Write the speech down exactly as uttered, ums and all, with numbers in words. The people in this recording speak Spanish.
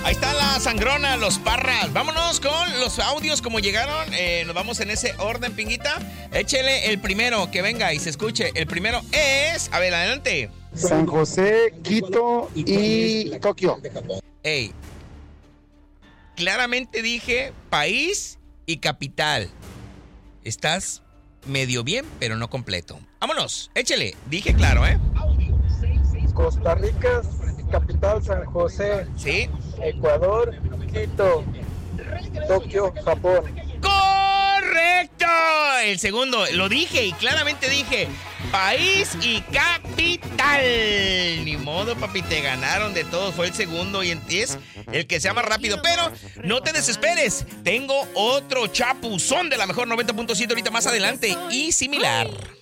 Ahí está la sangrona, los Parras. Vámonos con los audios como llegaron. Eh, nos vamos en ese orden, Pinguita. Échele el primero, que venga y se escuche. El primero es... A ver, adelante. San José, Quito y Tokio. Ey. Claramente dije país y capital. Estás medio bien, pero no completo. Vámonos, échele. Dije claro, ¿eh? Costa Rica, capital San José. Sí. Ecuador, Quito, Tokio, Japón. ¡Correcto! El segundo, lo dije y claramente dije país y capital. Ni modo, papi, te ganaron de todos. Fue el segundo y es el que sea más rápido. Pero no te desesperes. Tengo otro chapuzón de la mejor noventa punto siete ahorita más adelante y similar.